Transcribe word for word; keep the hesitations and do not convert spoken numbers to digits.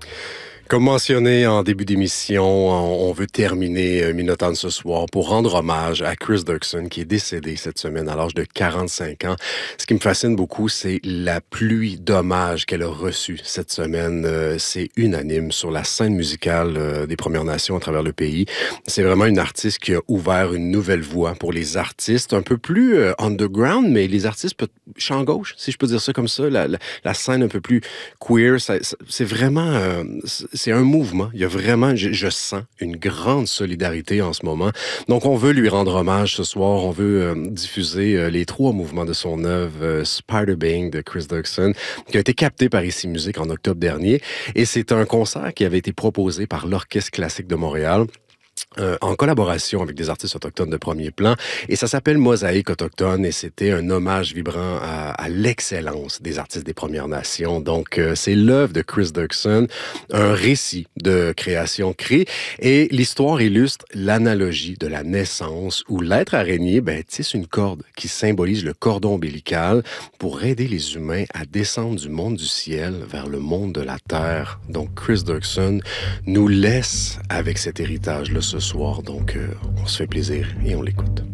Comme mentionné en début d'émission, on on veut terminer euh, Minotaur ce soir pour rendre hommage à Chris Dirksen qui est décédé cette semaine à l'âge de quarante-cinq ans. Ce qui me fascine beaucoup, c'est la pluie d'hommages qu'elle a reçue cette semaine. Euh, c'est unanime sur la scène musicale euh, des Premières Nations à travers le pays. C'est vraiment une artiste qui a ouvert une nouvelle voie pour les artistes un peu plus euh, underground, mais les artistes peut- champ gauche, si je peux dire ça comme ça, la, la, la scène un peu plus queer, ça- ça- c'est vraiment... euh, c'est un mouvement. Il y a vraiment, je, je sens une grande solidarité en ce moment. Donc, on veut lui rendre hommage ce soir. On veut euh, diffuser euh, les trois mouvements de son œuvre, euh, Spider Bang de Chris Dirksen, qui a été capté par Ici Musique en octobre dernier. Et c'est un concert qui avait été proposé par l'Orchestre classique de Montréal. Euh, en collaboration avec des artistes autochtones de premier plan. Et ça s'appelle Mosaïque autochtone et c'était un hommage vibrant à, à l'excellence des artistes des Premières Nations. Donc, euh, c'est l'œuvre de Chris Dirksen, un récit de création créée et l'histoire illustre l'analogie de la naissance où l'être araignée ben, tisse une corde qui symbolise le cordon ombilical pour aider les humains à descendre du monde du ciel vers le monde de la terre. Donc, Chris Dirksen nous laisse avec cet héritage-là ce soir. Donc, euh, on se fait plaisir et on l'écoute.